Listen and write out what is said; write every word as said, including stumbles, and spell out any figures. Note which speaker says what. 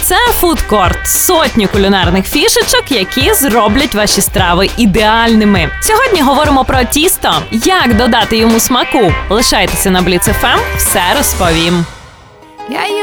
Speaker 1: Це фудкорт. Сотні кулінарних фішечок, які зроблять ваші страви ідеальними. Сьогодні говоримо про тісто. Як додати йому смаку? Лишайтеся на Бліц еф ем, все розповім.
Speaker 2: Я